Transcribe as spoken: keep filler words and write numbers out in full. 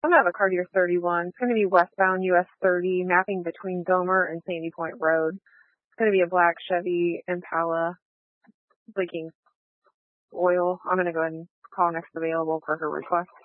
I'm gonna have a Cartier thirty-one. It's gonna be westbound U S thirty, mapping between Gomer and Sandy Point Road. It's gonna be a black Chevy Impala, leaking oil. I'm gonna go ahead and call next available for her request.